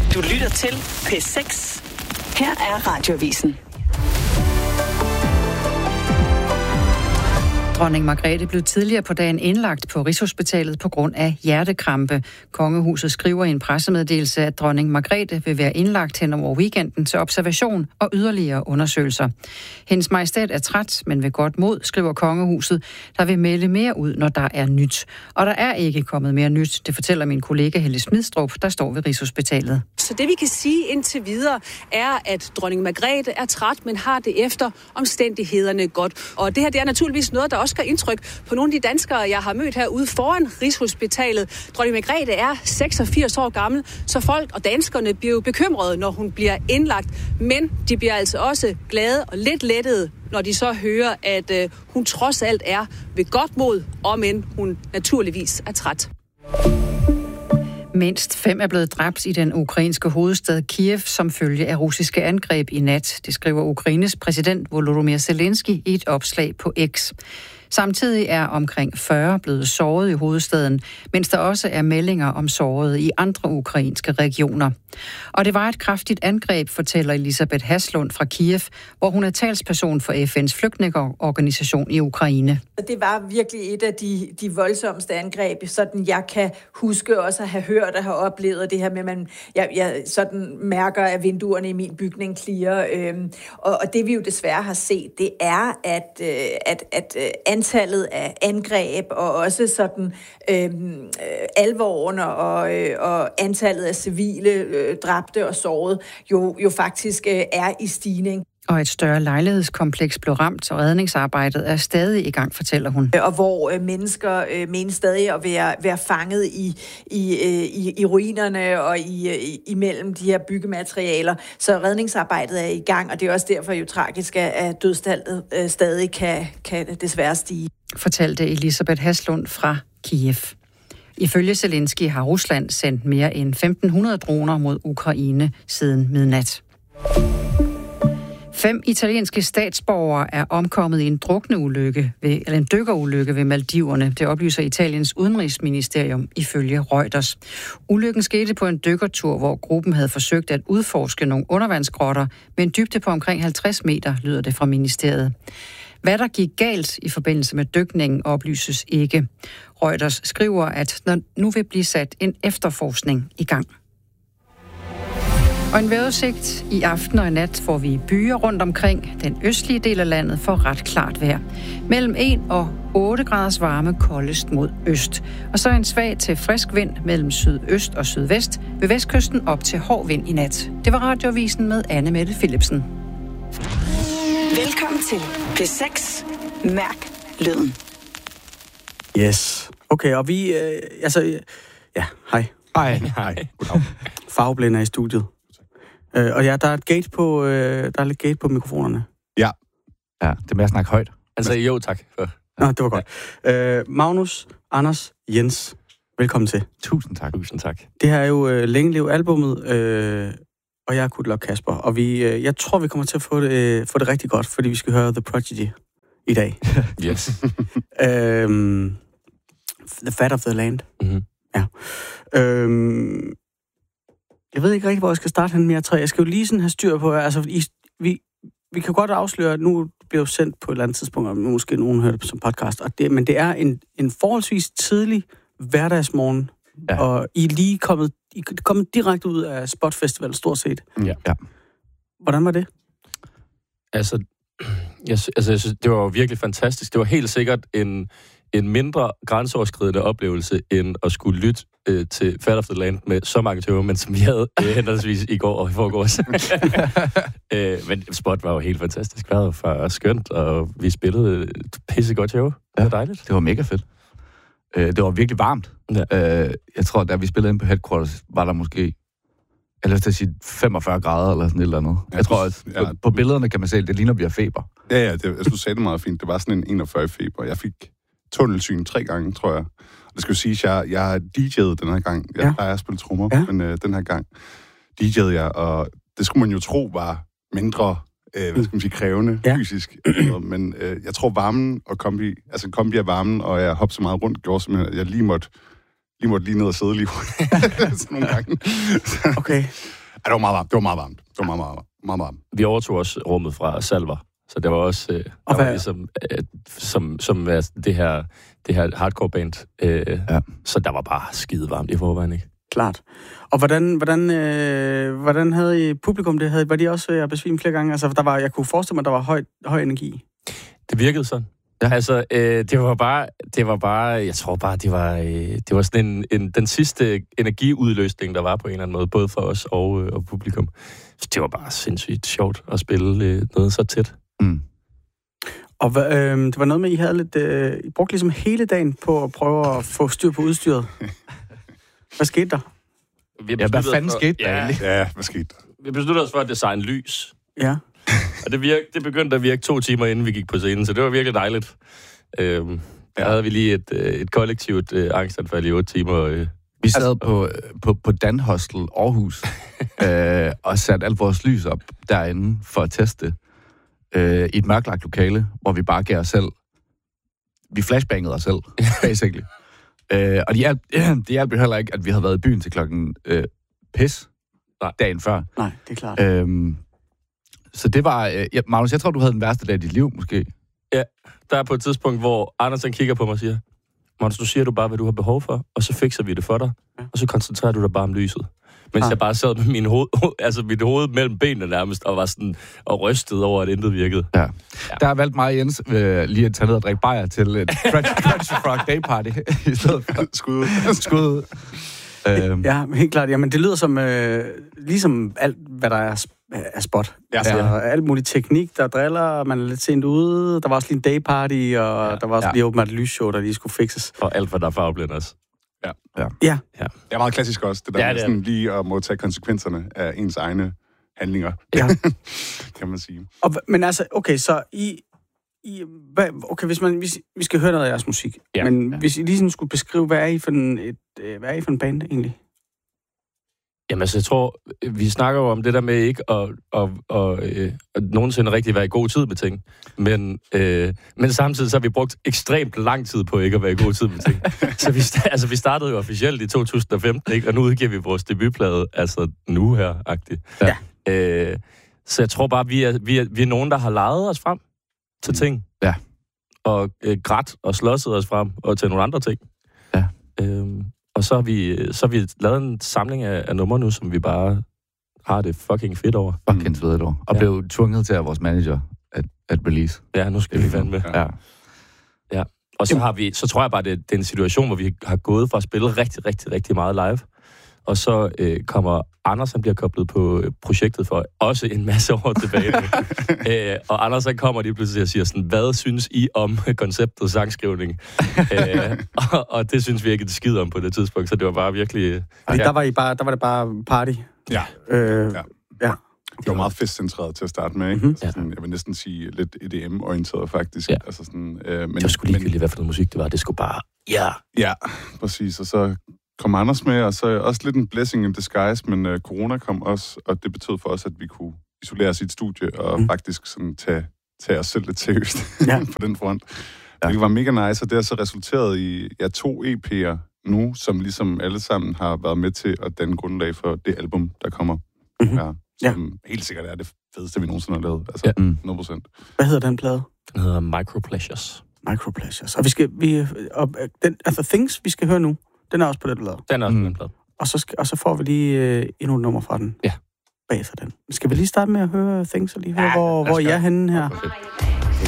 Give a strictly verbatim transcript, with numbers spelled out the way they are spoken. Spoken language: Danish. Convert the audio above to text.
Du lytter til P seks. Her er Radioavisen. Dronning Margrethe blev tidligere på dagen indlagt på Rigshospitalet på grund af hjertekrampe. Kongehuset skriver i en pressemeddelelse, at dronning Margrethe vil være indlagt hen over weekenden til observation og yderligere undersøgelser. Hendes Majestæt er træt, men ved godt mod, skriver kongehuset, der vil melde mere ud, når der er nyt. Og der er ikke kommet mere nyt, det fortæller min kollega Helle Smidstrup, der står ved Rigshospitalet. Så det vi kan sige indtil videre er, at dronning Margrethe er træt, men har det efter omstændighederne godt. Og det her det er naturligvis noget, der også gør indtryk på nogle af de danskere, jeg har mødt herude foran Rigshospitalet. Dronning Margrethe er seksogfirs år gammel, så folk og danskerne bliver jo bekymrede, når hun bliver indlagt. Men de bliver altså også glade og lidt lettede, når de så hører, at øh, hun trods alt er ved godt mod, om end hun naturligvis er træt. Mindst fem er blevet dræbt i den ukrainske hovedstad Kiev som følge af russiske angreb i nat. Det skriver Ukraines præsident Volodymyr Zelensky i et opslag på X. Samtidig er omkring fyrre blevet såret i hovedstaden, mens der også er meldinger om sårede i andre ukrainske regioner. Og det var et kraftigt angreb, fortæller Elisabeth Haslund fra Kiev, hvor hun er talsperson for F N's flygtningeorganisation i Ukraine. Det var virkelig et af de, de voldsomste angreb, sådan jeg kan huske også at have hørt og have oplevet det her med, at man, jeg, jeg sådan mærker, at vinduerne i min bygning klirrer. Øhm, og, og det vi jo desværre har set, det er, at, øh, at, at antallet af angreb og også sådan øhm, øh, alvoren og, øh, og antallet af civile øh, dræbte og sårede jo, jo faktisk øh, er i stigning. Og et større lejlighedskompleks blev ramt, og redningsarbejdet er stadig i gang, fortæller hun. Og hvor øh, mennesker øh, mener stadig at være, være fanget i, i, øh, i, i ruinerne og i, øh, imellem de her byggematerialer. Så redningsarbejdet er i gang, og det er også derfor jo tragisk, at dødstallet øh, stadig kan, kan desværre stige. Fortalte Elisabeth Haslund fra Kiev. Ifølge Zelensky har Rusland sendt mere end femten hundrede droner mod Ukraine siden midnat. Fem italienske statsborgere er omkommet i en drukneulykke ved, eller en dykkerulykke ved Maldiverne. Det oplyser Italiens udenrigsministerium ifølge Reuters. Ulykken skete på en dykkertur, hvor gruppen havde forsøgt at udforske nogle undervandsgrotter med en dybde på omkring halvtreds meter, lyder det fra ministeriet. Hvad der gik galt i forbindelse med dykningen oplyses ikke. Reuters skriver, at der nu vil blive sat en efterforskning i gang. Og en vejrudsigt i aften og i nat får vi byer rundt omkring. Den østlige del af landet får ret klart vejr. Mellem en og otte graders varme koldest mod øst. Og så en svag til frisk vind mellem sydøst og sydvest. Ved vestkysten op til hård vind i nat. Det var Radioavisen med Anne Mette Philipsen. Velkommen til P seks. Mærk lyden. Yes. Okay, og vi... Øh, altså... Ja, hej. Hej. Hej. Farveblinde er i studiet. Øh, og ja, der er et gate på, øh, der er lidt gate på mikrofonerne. Ja. Ja, det er med at snakke højt. Altså, jo, tak. Nå, det var godt. Øh, Magnus, Anders, Jens, velkommen til. Tusind tak. Tusind tak. Det her er jo øh, Længe Lev albumet, øh, og jeg er Kutlok Kasper. Og vi, øh, jeg tror, vi kommer til at få det, øh, få det rigtig godt, fordi vi skal høre The Prodigy i dag. Yes. øhm, the Fat of the Land. Mm-hmm. Ja. Øhm, jeg ved ikke rigtig, hvor jeg skal starte hen med jer tre. Jeg skal jo lige sådan have styr på, altså I, vi, vi kan godt afsløre, at nu bliver jo sendt på et eller andet tidspunkt, og måske nogen hører det som podcast, og det, men det er en, en forholdsvis tidlig hverdagsmorgen, ja. Og I er lige kommet, I er kommet direkte ud af Spot Festival, stort set. Ja. Ja. Hvordan var det? Altså, jeg, altså, jeg synes, det var virkelig fantastisk. Det var helt sikkert en, en mindre grænseoverskridende oplevelse, end at skulle lytte øh, til Fat of the Land med så mange tøver, men som vi havde øh, henholdsvis i går og i forgårs. øh, men Spot var jo helt fantastisk. Det var skønt, og vi spillede et pissegodt show. Det var ja, dejligt. Det var mega fedt. Øh, det var virkelig varmt. Ja. Øh, jeg tror, da vi spillede ind på Headquarters, var der måske, jeg vil sige, femogfyrre grader eller sådan et eller andet. Ja, jeg tror, at ja, på, på billederne kan man se, at det ligner, at vi har feber. Ja, ja, det, jeg synes, du sagde det meget fint. Det var sådan en enogfyrre feber. Jeg fik tunnelsyn tre gange, tror jeg. Det skal jo sige, at jeg, jeg har D J'et den her gang. Jeg ja. plejer at spille trommer, ja. men øh, den her gang D J'ede jeg, og det skulle man jo tro var mindre øh, hvad skal man sige, krævende ja. fysisk. Men øh, jeg tror, varmen og kombi, altså kombi af varmen, og jeg hoppede så meget rundt, gjorde simpelthen, at jeg lige måtte lige måtte lige ned og sidde lige sådan nogle gange. Okay. det var meget varmt. Det var meget varmt. Det var meget, meget, meget varmt. Vi overtog også rummet fra Salver, så det var også øh, der var ligesom, øh, som, som er det her, det her hardcore band. Øh, ja. Så der var bare skide varmt i forvejen, ikke? Klart. Og hvordan, hvordan, øh, hvordan havde I publikum det? Havde, var de også øh, besvimet flere gange? Altså, der var, jeg kunne forestille mig, at der var høj, høj energi. Det virkede sådan. Ja. Altså, øh, det var bare, det var bare, jeg tror bare, det var, øh, det var sådan en, en, den sidste energiudløsning, der var på en eller anden måde, både for os og, øh, og publikum. Så det var bare sindssygt sjovt at spille øh, noget så tæt. Mm. Og øh, det var noget med, I havde lidt, øh, I brugte ligesom hele dagen på at prøve at få styr på udstyret. Hvad skete der? Vi ja, hvad fanden for, skete der ja, egentlig? Ja, hvad skete der? Vi besluttede os for at designe lys. Ja. Og det, virke, det begyndte at virke to timer, inden vi gik på scenen, så det var virkelig dejligt. Øhm, der ja. havde vi lige et, et kollektivt øh, angstanfald i otte timer. Øh. Vi sad på, på, på Dan Hostel Aarhus øh, og satte alt vores lys op derinde for at teste øh, i et mørklagt lokale, hvor vi bare gav os selv. Vi flashbangede os selv, basically. øh, og det hjalp, det hjalp heller ikke, at vi havde været i byen til klokken øh, pis Nej. dagen før. Nej, det er klart. Øhm, så det var... Øh, ja, Magnus, jeg tror, du havde den værste dag i dit liv, måske. Ja, der er på et tidspunkt, hvor Andersen kigger på mig og siger, Magnus, nu siger du bare, hvad du har behov for, og så fikser vi det for dig, ja. og så koncentrerer du dig bare om lyset. Mens ah. jeg bare sad med min hoved, altså mit hoved mellem benene nærmest, og var sådan, og rystede over, at intet virkede. Ja. Ja. Der har valgt mig, Jens, øh, lige at tage ned og drikke bajer til et Crunchy Frog Day Party, i stedet for skud. skud. Øhm. Ja, helt klart. Jamen, det lyder som, øh, ligesom alt, hvad der er, er spot. Ja, altså, ja. Alt muligt teknik, der driller, man er lidt sent ude, der var også lige en dayparty, og ja. der var også ja. lige åbenbart et lysshow, der lige skulle fixes. Og alt, hvad der er farveblind også. Ja. Ja. ja. ja. Det er meget klassisk også, det der ja, med sådan lige at må tage konsekvenserne af ens egne handlinger. Ja. kan man sige. Og, men altså, okay, så I... I okay, hvis man, hvis, vi skal høre noget af jeres musik, ja. men ja. hvis I lige sådan skulle beskrive, hvad er I for en, et, hvad er I for en band egentlig? Jamen altså, jeg tror, vi snakker jo om det der med ikke at, at, at, at, at nogensinde rigtig være i god tid med ting. Men, øh, men samtidig så har vi brugt ekstremt lang tid på ikke at være i god tid med ting. så vi, altså, vi startede jo officielt i to tusind og femten, ikke? Og nu udgiver vi vores debutplade, altså nu her-agtigt. Ja. Øh, så jeg tror bare, vi er, vi, er, vi er nogen, der har lejet os frem til ting. Ja. Og øh, grædt og slåsset os frem og til nogle andre ting. Ja. Øhm, og så har, vi, så har vi lavet en samling af, af numre nu, som vi bare har det fucking fedt over. Fucking fedt over. Og ja. blev tvunget til at vores manager at, at release. Ja, nu skal vi fandme. Ja. ja. Og så har vi, så tror jeg bare, det, det er en situation, hvor vi har gået fra at spille rigtig, rigtig, rigtig meget live. Og så øh, kommer Anders, han bliver koblet på projektet for også en masse år tilbage. Æ, og Anders, han kommer lige pludselig og siger sådan, hvad synes I om konceptet sangskrivning? Æ, og, og det synes vi ikke et skid om på det tidspunkt, så det var bare virkelig... Ja. Der, var I bare, der var det bare party. Ja. Øh, ja. ja. Det var meget festcentreret til at starte med, ikke? Mm-hmm. Altså sådan, jeg vil næsten sige lidt E D M-orienteret, faktisk. Ja. Altså sådan, øh, men, det var sgu ligegyldigt, hvad for noget musik det var. Det skulle bare... Ja. Ja, præcis. Og så kom Anders med, og så også lidt en blessing in disguise, men øh, corona kom også, og det betød for os, at vi kunne isolere os i et studie, og mm. faktisk sådan tage, tage os selv lidt seriøst ja. på den front. Ja. Det var mega nice, og det har så resulteret i ja, to E P'er nu, som ligesom alle sammen har været med til at danne grundlag for det album, der kommer. Mm-hmm. Ja, som ja. helt sikkert er det fedeste, vi nogensinde har lavet. Altså ja. hundrede procent. Hvad hedder den plade? Den hedder Micropleasures. Micropleasures. Og vi skal... Vi, og, den, altså, Things, vi skal høre nu, den er også på den plade. Den er også mm. på den plade. Og så, skal, og så får vi lige øh, endnu et nummer fra den. Ja. Bagefter den. Skal vi lige starte med at høre Things, og lige høre, ja, hvor, hvor I er henne her? Okay.